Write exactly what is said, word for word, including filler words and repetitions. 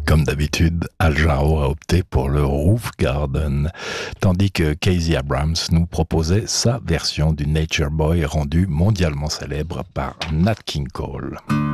Comme d'habitude, Al Jarreau a opté pour le Roof Garden, tandis que Casey Abrams nous proposait sa version du Nature Boy rendu mondialement célèbre par Nat King Cole.